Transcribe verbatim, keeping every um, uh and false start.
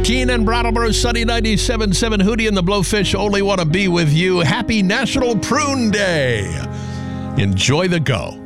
Keene and Brattleboro, Sunny ninety-seven point seven. Hootie and the Blowfish only want to be with you. Happy National Prune Day. Enjoy the go.